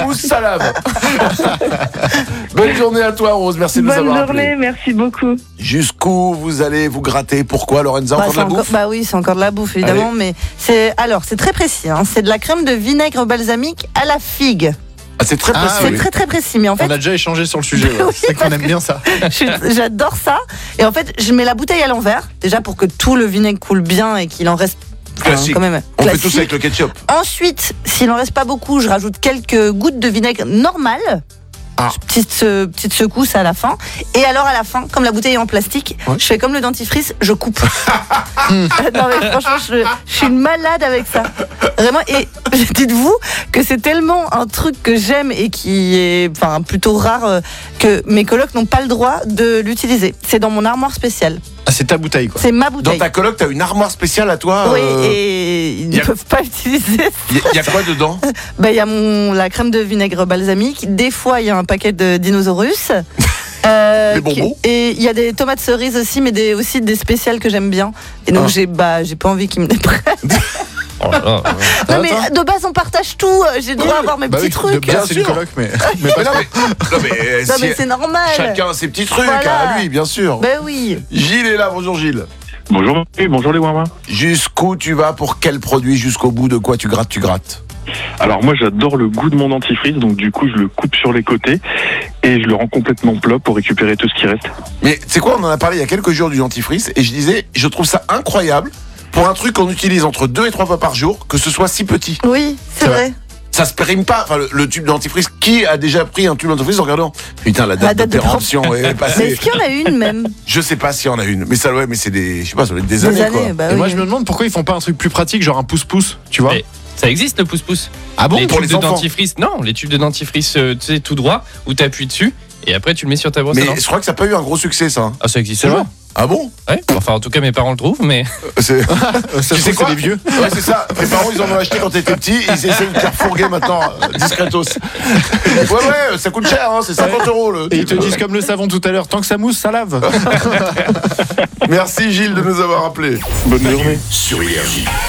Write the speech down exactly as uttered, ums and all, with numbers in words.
mousse, ça lave. Bonne journée à toi, Rose. Merci de nous Bonne avoir journée, appelés. merci beaucoup. Jusqu'où vous allez vous gratter? Pourquoi, Lorenza? Bah, Encore de c'est la encore- bouffe? bah oui, c'est encore de la bouffe évidemment, mais c'est alors c'est très précis. Hein, c'est de la crème de vinaigre balsamique à la figue. Ah, c'est très Ah, précis. C'est oui. très très précis, mais en fait, On a déjà échangé sur le sujet. ouais. Oui, C'est qu'on aime bien ça. je- j'adore ça. Et en fait, je mets la bouteille à l'envers, déjà pour que tout le vinaigre coule bien et qu'il en reste enfin, Classique. quand même. On fait classique. tous avec le ketchup. Ensuite, s'il en reste pas beaucoup, je rajoute quelques gouttes de vinaigre normal. Ah. Petite, euh, petite secousse à la fin. Et alors à la fin, comme la bouteille est en plastique, Ouais. je fais comme le dentifrice, je coupe. non mais franchement, je, je suis une malade avec ça. Vraiment. Et dites-vous que c'est tellement un truc que j'aime et qui est enfin, plutôt rare euh, que mes colocs n'ont pas le droit de l'utiliser. C'est dans mon armoire spéciale. Ah, c'est ta bouteille, quoi. C'est ma Dans bouteille. ta coloc, t'as une armoire spéciale à toi. Oui, euh, et ils ne y a- peuvent pas utiliser. Il y, a quoi dedans? Bah, il y a mon, la crème de vinaigre balsamique. Des fois, il y a un paquet de dinosaurus. Euh, Des bonbons. qui- Et il y a des tomates cerises aussi, mais des, aussi des spéciales que j'aime bien. Et donc, Ah. j'ai bah, j'ai pas envie qu'ils me les prennent. Oh là là. Non, Ah, mais attends. de base, on partage tout. J'ai le droit d'avoir mes Bah petits oui, trucs. de base, c'est une sûr. coloc, mais, mais Mais pas non, mais, non, mais, Non, si- mais c'est normal. chacun a ses petits trucs Voilà. à lui, bien sûr. Ben oui. Gilles est là, bonjour Gilles. Bonjour, oui, bonjour les Wawa. Jusqu'où tu vas? Pour quel produit? Jusqu'au bout de quoi tu grattes, tu grattes? Alors moi j'adore le goût de mon dentifrice, donc du coup je le coupe sur les côtés et je le rends complètement plat pour récupérer tout ce qui reste. Mais c'est quoi, on en a parlé il y a quelques jours du dentifrice et je disais, je trouve ça incroyable pour un truc qu'on utilise entre deux et trois fois par jour, que ce soit si petit. Oui, c'est C'est vrai. Ça se périme pas, enfin le, le tube dentifrice, qui a déjà pris un tube dentifrice en regardant? Putain, la date, La date de de péremption est Mais passée. est-ce qu'il y en a une même? Je sais pas s'il y en a une, mais ça ouais, mais c'est des, je sais pas, ça doit être des, Des années, années, quoi. bah Et oui. moi, je me demande pourquoi ils font pas un truc plus pratique, genre un pouce-pouce, tu vois. Mais ça existe le pouce-pouce. Ah bon? Les pour tubes les de enfants. dentifrice, non, les tubes de dentifrice, euh, tu sais, tout droit, où tu appuies dessus et après tu le mets sur ta brosse à Mais dents. je crois que ça n'a pas eu un gros succès, ça. Ah, ça existe C'est toujours. vrai. Ah bon? Ouais. Enfin, en tout cas, mes parents le trouvent, mais C'est... Euh, Ça Tu se sais trouve, quoi c'est des vieux. Ouais, c'est ça. Mes parents, ils en ont acheté quand t'étais petit. Ils essaient de te faire fourguer maintenant, euh, discretos. Ouais, ouais, ça coûte cher, hein, c'est cinquante euros le. Et ils te disent comme le savon tout à l'heure, tant que ça mousse, ça lave. Merci Gilles de nous avoir appelés. Bonne journée. Sur Énergie.